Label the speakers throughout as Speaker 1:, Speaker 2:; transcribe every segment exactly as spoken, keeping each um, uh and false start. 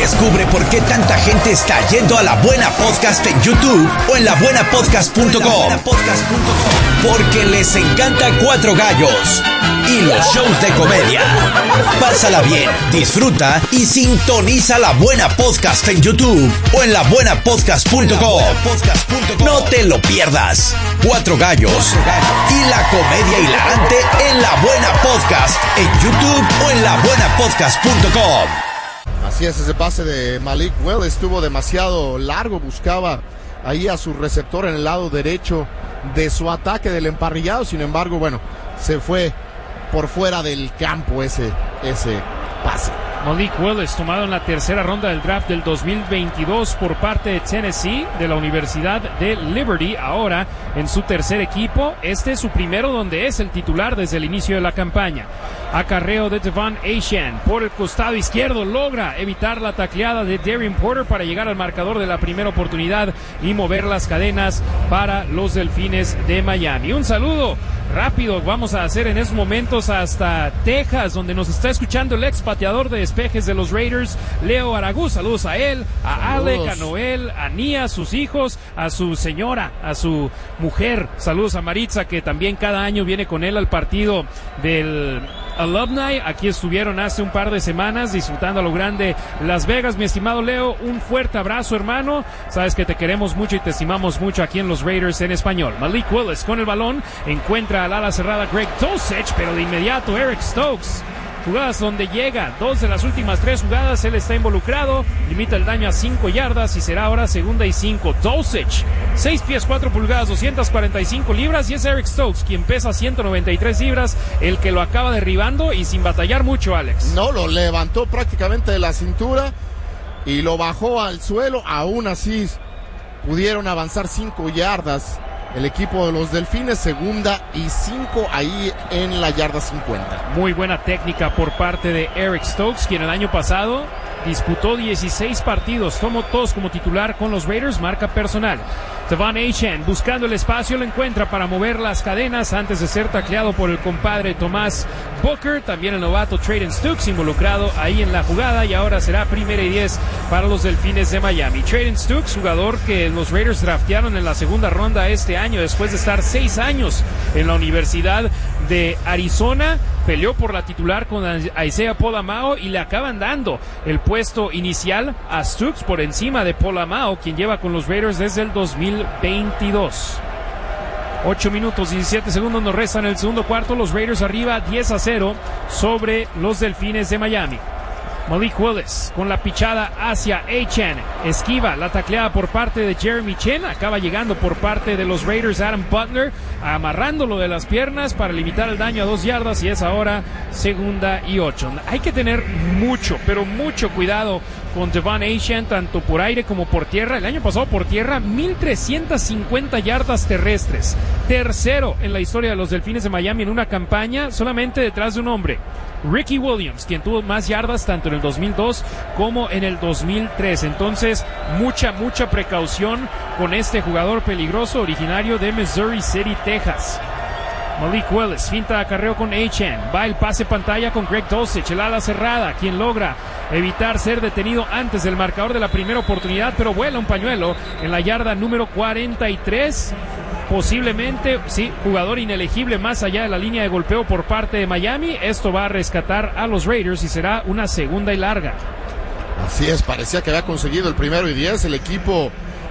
Speaker 1: Descubre por qué tanta gente está yendo a La Buena Podcast en YouTube o en la buena podcast punto com. Porque les encanta Cuatro Gallos y los shows de comedia. Pásala bien, disfruta y sintoniza La Buena Podcast en YouTube o en la buena podcast punto com. No te lo pierdas. Cuatro Gallos y la comedia hilarante en La Buena Podcast en YouTube o en la buena podcast punto com.
Speaker 2: Así es, ese pase de Malik Willis estuvo demasiado largo, buscaba ahí a su receptor en el lado derecho de su ataque del emparrillado, sin embargo, bueno, se fue por fuera del campo ese, ese pase.
Speaker 3: Malik Willis, tomado en la tercera ronda del draft del dos mil veintidós por parte de Tennessee, de la Universidad de Liberty, ahora en su tercer equipo. Este es su primero donde es el titular desde el inicio de la campaña. Acarreo de Devon Achane por el costado izquierdo, logra evitar la tacleada de Darren Porter para llegar al marcador de la primera oportunidad y mover las cadenas para los Delfines de Miami. Un saludo rápido vamos a hacer en estos momentos hasta Texas, donde nos está escuchando el ex pateador de despejes de los Raiders, Leo Aragú. Saludos a él, a Saludos. Alec, a Noel, a Nia, a sus hijos, a su señora, a su mujer. Saludos a Maritza, que también cada año viene con él al partido del Alumni. Aquí estuvieron hace un par de semanas disfrutando a lo grande Las Vegas. Mi estimado Leo, un fuerte abrazo, hermano. Sabes que te queremos mucho y te estimamos mucho aquí en los Raiders en español. Malik Willis con el balón, encuentra al ala cerrada Greg Dulcich, pero de inmediato Eric Stokes. Jugadas donde llega, dos de las últimas tres jugadas, él está involucrado, limita el daño a cinco yardas y será ahora segunda y cinco. Dulcich, seis pies cuatro pulgadas, doscientas cuarenta y cinco libras, y es Eric Stokes, quien pesa ciento noventa y tres libras, el que lo acaba derribando y sin batallar mucho, Alex.
Speaker 2: No, lo levantó prácticamente de la cintura y lo bajó al suelo. Aún así pudieron avanzar cinco yardas el equipo de los Delfines, segunda y cinco ahí en la yarda cincuenta.
Speaker 3: Muy buena técnica por parte de Eric Stokes, quien el año pasado disputó dieciséis partidos, tomó todos como titular con los Raiders, marca personal. Devon Achane buscando el espacio, lo encuentra para mover las cadenas antes de ser tacleado por el compadre Tomás Booker. También el novato Trayden Stukes involucrado ahí en la jugada, y ahora será primera y diez para los Delfines de Miami. Trayden Stukes, jugador que los Raiders draftearon en la segunda ronda este año después de estar seis años en la Universidad de Arizona. Peleó por la titular con Isaiah Pola-Mao y le acaban dando el puesto inicial a Stukes por encima de Pola-Mao, quien lleva con los Raiders desde el dos mil veintidós. ocho minutos y diecisiete segundos nos restan en el segundo cuarto. Los Raiders arriba diez a cero sobre los Delfines de Miami. Malik Willis con la pichada hacia Achane, esquiva la tacleada por parte de Jeremy Chinn, acaba llegando por parte de los Raiders Adam Butler, amarrándolo de las piernas para limitar el daño a dos yardas, y es ahora segunda y ocho. Hay que tener mucho, pero mucho cuidado con Devon Achane, tanto por aire como por tierra. El año pasado por tierra, mil trescientas cincuenta yardas terrestres, tercero en la historia de los Delfines de Miami en una campaña, solamente detrás de un hombre, Ricky Williams, quien tuvo más yardas tanto en el dos mil dos como en el dos mil tres. Entonces, mucha, mucha precaución con este jugador peligroso originario de Missouri City, Texas. Malik Willis, finta de acarreo con Achane, va el pase pantalla con Greg Dulcich, el ala cerrada, quien logra evitar ser detenido antes del marcador de la primera oportunidad, pero vuela un pañuelo en la yarda número cuarenta y tres. Posiblemente, sí, jugador inelegible más allá de la línea de golpeo por parte de Miami. Esto va a rescatar a los Raiders y será una segunda y larga.
Speaker 2: Así es, parecía que había conseguido el primero y diez el equipo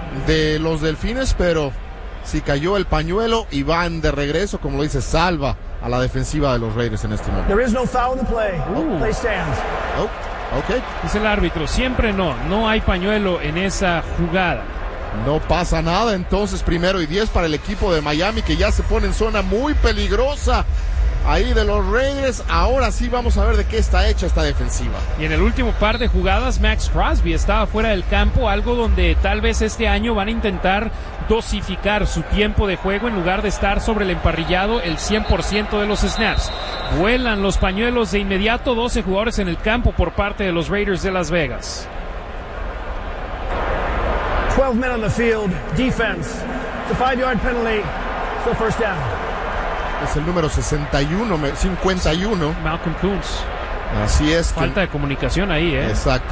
Speaker 2: de los Delfines, pero sí cayó el pañuelo y van de regreso, como lo dice, salva a la defensiva de los Raiders en este momento.
Speaker 4: There is no foul in the play.
Speaker 3: Uh.
Speaker 4: Play stands.
Speaker 2: Oh, okay.
Speaker 3: Dice el árbitro, siempre no, no hay pañuelo en esa jugada.
Speaker 2: No pasa nada, entonces primero y diez para el equipo de Miami, que ya se pone en zona muy peligrosa ahí de los Raiders. Ahora sí vamos a ver de qué está hecha esta defensiva.
Speaker 3: Y en el último par de jugadas, Max Crosby estaba fuera del campo, algo donde tal vez este año van a intentar dosificar su tiempo de juego en lugar de estar sobre el emparrillado el cien por ciento de los snaps. Vuelan los pañuelos de inmediato, doce jugadores en el campo por parte de los Raiders de Las Vegas.
Speaker 4: twelve men on the field, defense. It's a five-yard penalty, still first down.
Speaker 2: Es el número sesenta y uno, cincuenta y uno.
Speaker 3: Malcolm Koonce.
Speaker 2: Así es.
Speaker 3: Falta
Speaker 2: que...
Speaker 3: de comunicación ahí, ¿eh?
Speaker 2: Exacto.